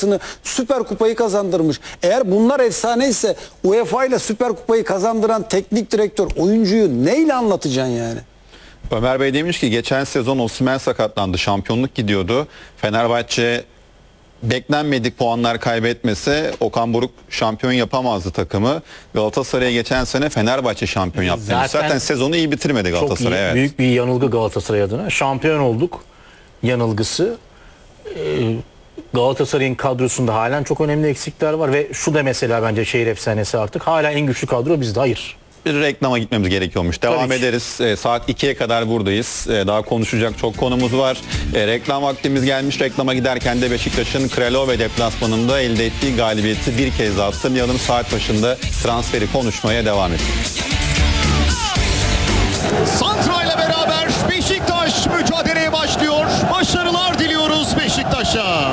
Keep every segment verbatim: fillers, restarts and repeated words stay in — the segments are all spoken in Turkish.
Kupası'nı, Süper Kupayı kazandırmış. Eğer bunlar efsane ise UEFA ile Süper Kupayı kazandıran teknik direktör oyuncuyu neyle anlatacaksın yani? Ömer Bey demiş ki geçen sezon Osimhen sakatlandı. Şampiyonluk gidiyordu. Fenerbahçe beklenmedik puanlar kaybetmese Okan Buruk şampiyon yapamazdı takımı. Galatasaray'a geçen sene Fenerbahçe şampiyon yaptı. Zaten, Zaten sezonu iyi bitirmedi Galatasaray. Çok iyi, evet. büyük bir yanılgı Galatasaray adına. Şampiyon olduk yanılgısı. Ee, Galatasaray'ın kadrosunda halen çok önemli eksikler var ve şu da mesela bence şehir efsanesi artık. Hala en güçlü kadro bizde. Hayır. Bir reklama gitmemiz gerekiyormuş. Devam Tabii ederiz. E, saat ikiye kadar buradayız. E, daha konuşacak çok konumuz var. E, reklam vaktimiz gelmiş. Reklama giderken de Beşiktaş'ın Kralove deplasmanında elde ettiği galibiyeti bir kez daha hatırlayalım. Saat başında transferi konuşmaya devam ediyoruz. Santra ile beraber Beşiktaş mücadeleye başlıyor. Başarılar diliyoruz Beşiktaş'a.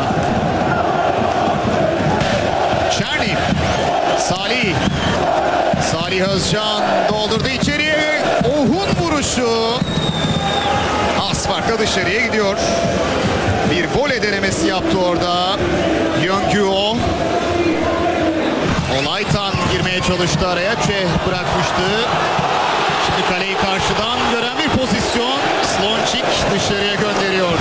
Çerni, Salih. Salih Özcan doldurdu içeriye. Ohun vuruşu. Az farkla dışarıya gidiyor. Bir voley denemesi yaptı orada. Yönküo. Olaytan girmeye çalıştı araya. Çeh bırakmıştı. Şimdi kaleyi karşıdan gören bir pozisyon. Slončík dışarıya gönderiyor.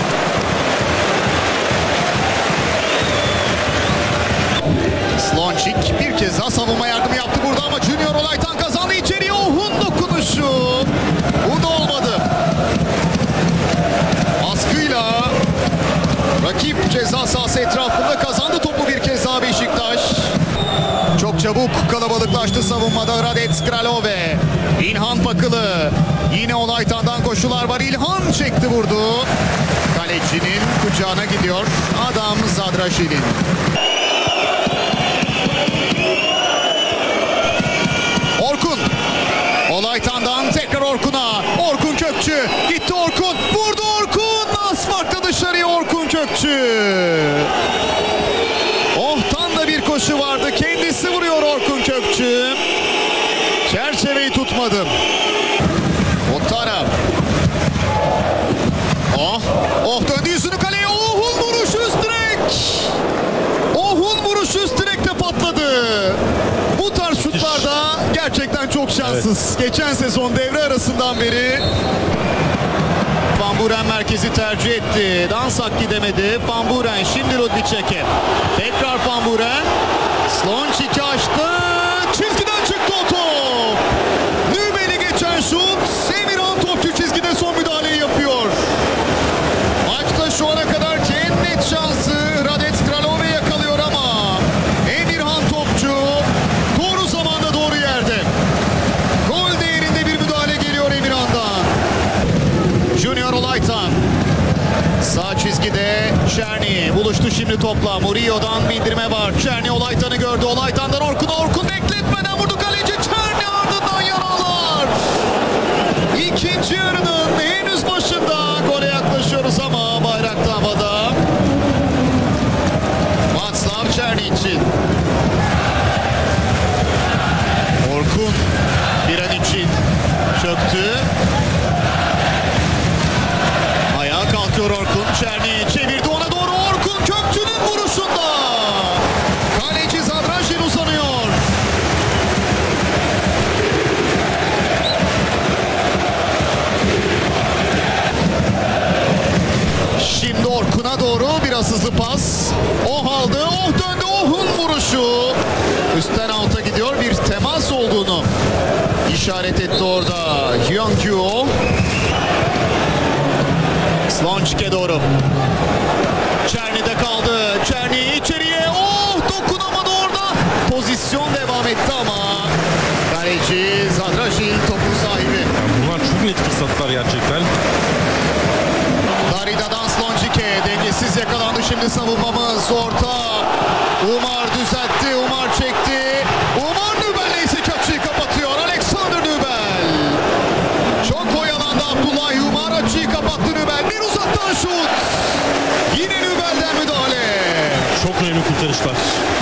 Slončík bir kez daha savunma yardımı yaptı burada ama Junior Olaytan kazandı içeriye. Ohun dokunuşu. Bu da olmadı. Baskıyla rakip ceza sahası etrafında kazandı topu bir kez daha Beşiktaş. Çok çabuk kalabalıklaştı savunmada Radec Kralove. İlhan Bakılı. Yine Olaytan'dan koşular var. İlhan çekti vurdu. Kalecinin kucağına gidiyor. Adam Zadraşil'in. Orkun. Olaytan'dan tekrar Orkun'a. Orkun Kökçü. Gitti Orkun. Vurdu Orkun. Asfaltta dışarıya Orkun Kökçü. Ohtan da bir koşu vardı. Kendisi vuruyor Orkun Kökçü. Çerçeveyi tutmadı. Otara. Oh. Oh döndü yüzünü kaleye. Ohun vuruşu üst direk. Ohun vuruşu üst direkte patladı. Bu tarz şutlarda gerçekten çok şanssız. Evet. Geçen sezon devre arasından beri Van Buren merkezi tercih etti. Dansak gidemedi. Van Buren şimdi Rudnicek'e. Tekrar Van Buren. Slončík'i açtı. Çizgiden çıktı o top. Nübel'i geçen şut. Emirhan topçu çizgide son müdahaleyi yapıyor. Maçta şu ana kadar en net şansı Radec Kralove yakalıyor ama Emirhan topçu doğru zamanda doğru yerde. Gol değerinde bir müdahale geliyor Emirhan'dan. Junior Olaytan. Sağ çizgide Çerni buluştu şimdi topla. Murillo'dan bindirme var. Çerni Olaytan'ı gördü. Olaytan'dan Orkun'a. Orkun bekletmeden vurdu kaleci. Çerni ardından yaralar. İkinci yarının henüz başında gole yaklaşıyoruz ama bayrak da havada. Václav Černý için. Orkun bir an için çöktü. Ayağa kalkıyor Orkun. Černý çevirdi ona doğru. Orkun Kökçü'nün vuruşunda. Kaleci Zadraşil uzanıyor. Şimdi Orkun'a doğru biraz hızlı pas. Oh aldı. Oh döndü. Oh'un vuruşu. Üstten alta gidiyor. Bir temas olduğunu işaret etti orada. Yönküo. Slončík'e doğru. Çerni'de kaldı. Černý içeriye. Oh dokunamadı orada. Pozisyon devam etti ama kaleci Zadraşil topun sahibi. Bunlar çok net fırsatlar gerçekten. Darida'dan Slončík'e dengesiz yakalandı şimdi savunmamız. Orta. Umar düzeltti. Umar çekti. Umar Nübel ise açıyı kapatıyor. Alexander Nübel. Çok oyalandı Abdullah Umar. Açıyı kapattı Nübel. Bir uzaktan şut. Yine Nübel'den müdahale. Çok önemli kurtarışlar.